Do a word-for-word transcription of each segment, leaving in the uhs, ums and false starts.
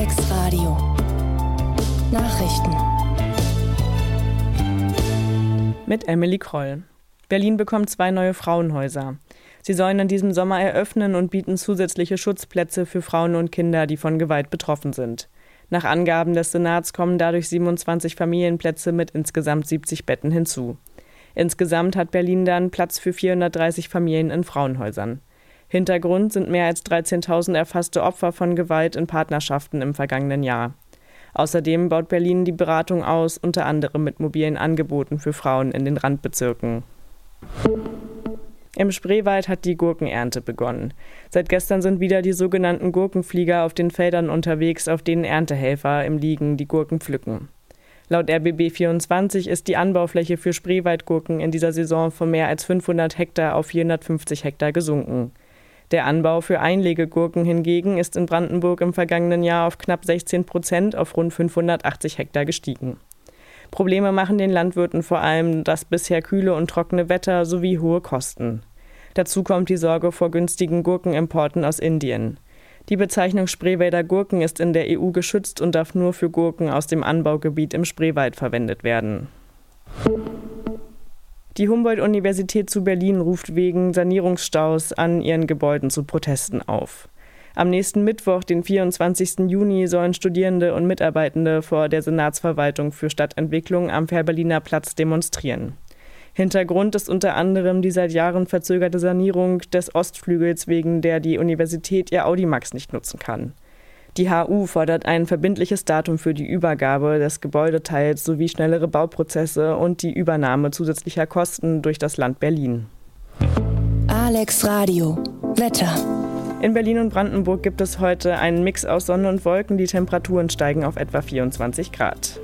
Alex Radio Nachrichten mit Emily Kroll. Berlin bekommt zwei neue Frauenhäuser. Sie sollen in diesem Sommer eröffnen und bieten zusätzliche Schutzplätze für Frauen und Kinder, die von Gewalt betroffen sind. Nach Angaben des Senats kommen dadurch siebenundzwanzig Familienplätze mit insgesamt siebzig Betten hinzu. Insgesamt hat Berlin dann Platz für vierhundertdreißig Familien in Frauenhäusern. Hintergrund sind mehr als dreizehntausend erfasste Opfer von Gewalt in Partnerschaften im vergangenen Jahr. Außerdem baut Berlin die Beratung aus, unter anderem mit mobilen Angeboten für Frauen in den Randbezirken. Im Spreewald hat die Gurkenernte begonnen. Seit gestern sind wieder die sogenannten Gurkenflieger auf den Feldern unterwegs, auf denen Erntehelfer im Liegen die Gurken pflücken. Laut R B B vierundzwanzig ist die Anbaufläche für Spreewaldgurken in dieser Saison von mehr als fünfhundert Hektar auf vierhundertfünfzig Hektar gesunken. Der Anbau für Einlegegurken hingegen ist in Brandenburg im vergangenen Jahr auf knapp sechzehn Prozent auf rund fünfhundertachtzig Hektar gestiegen. Probleme machen den Landwirten vor allem das bisher kühle und trockene Wetter sowie hohe Kosten. Dazu kommt die Sorge vor günstigen Gurkenimporten aus Indien. Die Bezeichnung Spreewälder Gurken ist in der E U geschützt und darf nur für Gurken aus dem Anbaugebiet im Spreewald verwendet werden. Die Humboldt-Universität zu Berlin ruft wegen Sanierungsstaus an ihren Gebäuden zu Protesten auf. Am nächsten Mittwoch, den vierundzwanzigsten Juni, sollen Studierende und Mitarbeitende vor der Senatsverwaltung für Stadtentwicklung am Fährberliner Platz demonstrieren. Hintergrund ist unter anderem die seit Jahren verzögerte Sanierung des Ostflügels, wegen der die Universität ihr Audimax nicht nutzen kann. Die H U fordert ein verbindliches Datum für die Übergabe des Gebäudeteils sowie schnellere Bauprozesse und die Übernahme zusätzlicher Kosten durch das Land Berlin. Alex Radio Wetter. In Berlin und Brandenburg gibt es heute einen Mix aus Sonne und Wolken. Die Temperaturen steigen auf etwa vierundzwanzig Grad.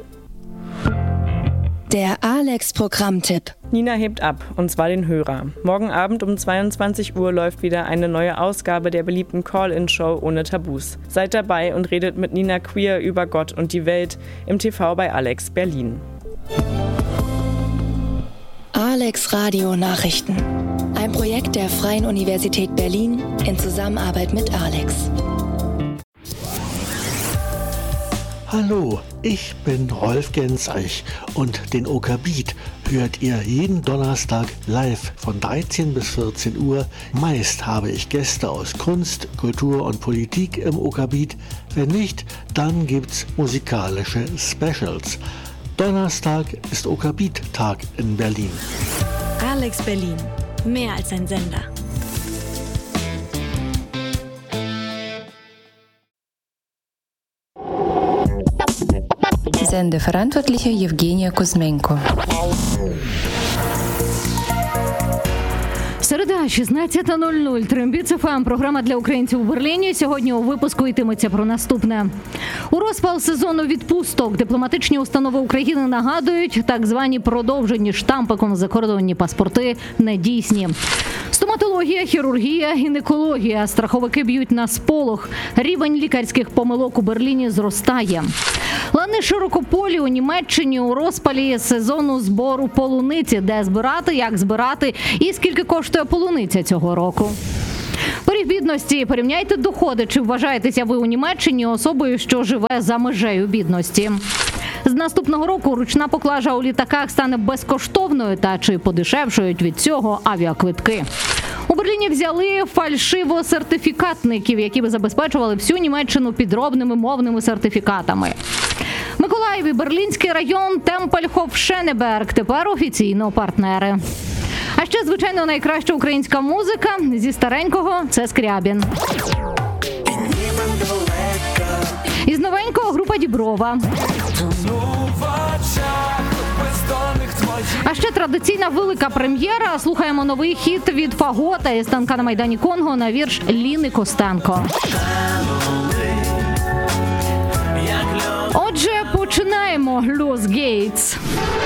Der Alex-Programmtipp. Nina hebt ab, und zwar den Hörer. Morgen Abend um zweiundzwanzig Uhr läuft wieder eine neue Ausgabe der beliebten Call-In-Show ohne Tabus. Seid dabei und redet mit Nina Queer über Gott und die Welt im T V bei Alex Berlin. Alex Radio Nachrichten. Ein Projekt der Freien Universität Berlin in Zusammenarbeit mit Alex. Hallo, ich bin Rolf Genzeich und den Oker Beat hört ihr jeden Donnerstag live von dreizehn bis vierzehn Uhr. Meist habe ich Gäste aus Kunst, Kultur und Politik im Oker Beat. Wenn nicht, dann gibt's musikalische Specials. Donnerstag ist Oker Beat Tag in Berlin. Alex Berlin, mehr als ein Sender. Sendeverantwortliche Євгенія Кузьменко. Середа, шістнадцята нуль нуль. Трембіт еф ем. Програма для українців у Берліні. Сьогодні у випуску йтиметься про наступне. У розпал сезону відпусток дипломатичні установи України нагадують, так звані продовжені штампиком закордонні паспорти недійсні. Стоматологія, хірургія, гінекологія. Страховики б'ють на сполох. Рівень лікарських помилок у Берліні зростає. Лани широкополі у Німеччині у розпалі сезону збору полуниці. Де збирати, як збирати і скільки коштує полуниця цього року. Поріг бідності. Порівняйте доходи. Чи вважаєтеся ви у Німеччині особою, що живе за межею бідності? З наступного року ручна поклажа у літаках стане безкоштовною, та чи подешевшують від цього авіаквитки. У Берліні взяли фальшиво-сертифікатників, які би забезпечували всю Німеччину підробними мовними сертифікатами. Миколаїв і Берлінський район Темпельхоф-Шенеберг тепер офіційно партнери. А ще, звичайно, найкраща українська музика зі старенького – це Скрябін. Із новенького – група Діброва. А ще традиційна велика прем'єра. Слухаємо новий хіт від Фагота із танка на Майдані Конго на вірш Ліни Костенко. Отже, починаємо. Lost Gates.